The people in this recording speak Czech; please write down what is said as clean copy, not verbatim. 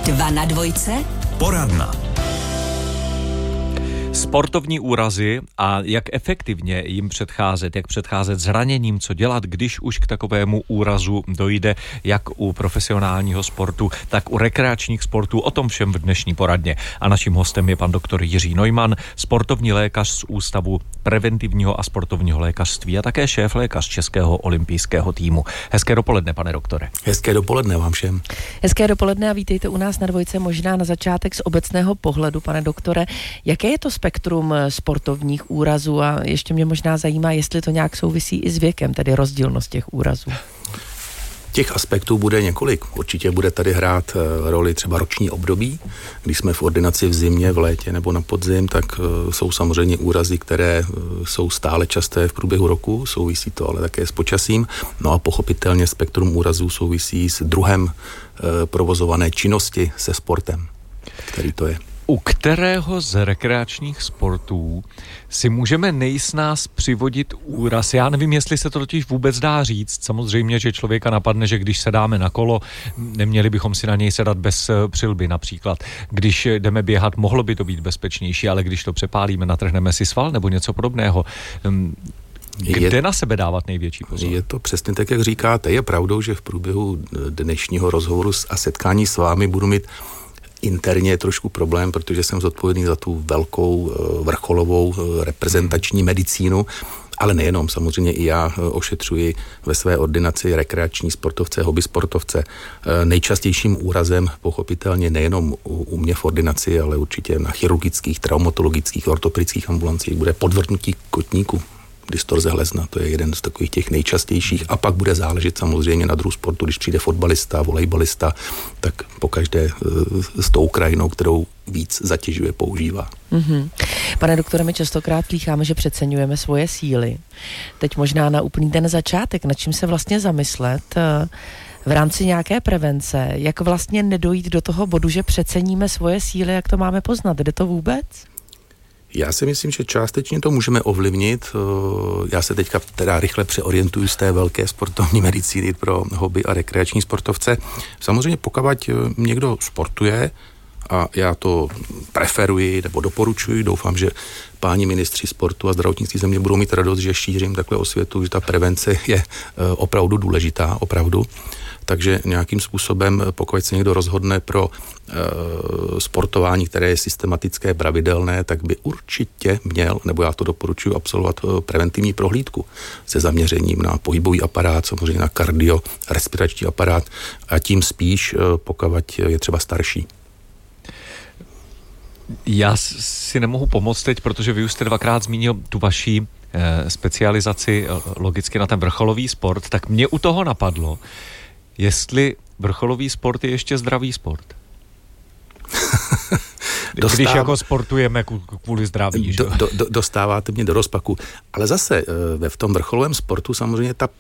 2 na 2. Poradna. Sportovní úrazy a jak efektivně jim předcházet, jak předcházet zraněním, co dělat, když už k takovému úrazu dojde, jak u profesionálního sportu, tak u rekreačních sportů, o tom všem v dnešní poradně. A naším hostem je pan doktor Jiří Neumann, sportovní lékař z Ústavu preventivního a sportovního lékařství a také šéf-lékař Českého olympijského týmu. Hezké dopoledne, pane doktore. Hezké dopoledne vám všem. Hezké dopoledne a vítejte u nás na Dvojce. Možná na začátek z obecného pohledu, pane doktore, jaké je to spektrum sportovních úrazů a ještě mě možná zajímá, jestli to nějak souvisí i s věkem, tedy rozdílnost těch úrazů. Těch aspektů bude několik. Určitě bude tady hrát roli třeba roční období. Když jsme v ordinaci v zimě, v létě nebo na podzim, tak jsou samozřejmě úrazy, které jsou stále časté v průběhu roku. Souvisí to ale také s počasím. No a pochopitelně spektrum úrazů souvisí s druhem provozované činnosti se sportem, který to je. U kterého z rekreačních sportů si můžeme nejsnáz přivodit úraz? Já nevím, jestli se to totiž vůbec dá říct. Samozřejmě, že člověka napadne, že když sedáme na kolo, neměli bychom si na něj sedat bez přilby například. Když jdeme běhat, mohlo by to být bezpečnější, ale když to přepálíme, natrhneme si sval nebo něco podobného. Kde na sebe dávat největší pozor? Je to přesně tak, jak říkáte. Je pravdou, že v průběhu dnešního rozhovoru a setkání s vámi budu mít interně trošku problém, protože jsem zodpovědný za tu velkou vrcholovou reprezentační medicínu, ale nejenom, samozřejmě i já ošetřuji ve své ordinaci rekreační sportovce, hobby sportovce. Nejčastějším úrazem pochopitelně nejenom u mě v ordinaci, ale určitě na chirurgických, traumatologických, ortopedických ambulancích bude podvrtnutí kotníku, distorze hlezna, to je jeden z takových těch nejčastějších a pak bude záležet samozřejmě na druhu sportu, když přijde fotbalista, volejbalista, tak pokaždé s tou krajinou, kterou víc zatěžuje, používá. Mm-hmm. Pane doktore, my častokrát slýcháme, že přeceňujeme svoje síly. Teď možná na úplný ten začátek, nad čím se vlastně zamyslet v rámci nějaké prevence, jak vlastně nedojít do toho bodu, že přeceníme svoje síly, jak to máme poznat, jde to vůbec? Já si myslím, že částečně to můžeme ovlivnit. Já se teďka teda rychle přeorientuju z té velké sportovní medicíny pro hobby a rekreační sportovce. Samozřejmě pokud někdo sportuje, a já to preferuji nebo doporučuji, doufám, že páni ministři sportu a zdravotnictví země budou mít radost, že šířím takhle osvětu, že ta prevence je opravdu důležitá, opravdu. Takže nějakým způsobem, pokud se někdo rozhodne pro sportování, které je systematické, pravidelné, tak by určitě měl, nebo já to doporučuji, absolvovat preventivní prohlídku se zaměřením na pohybový aparát, samozřejmě na kardio, respirační aparát a tím spíš, pokud je třeba starší. Já si nemohu pomoct teď, protože vy už jste dvakrát zmínil tu vaši specializaci logicky na ten vrcholový sport, tak mě u toho napadlo, jestli vrcholový sport je ještě zdravý sport. Když jako sportujeme kvůli zdraví. Dostáváte mě do rozpaku. Ale zase v tom vrcholovém sportu samozřejmě ta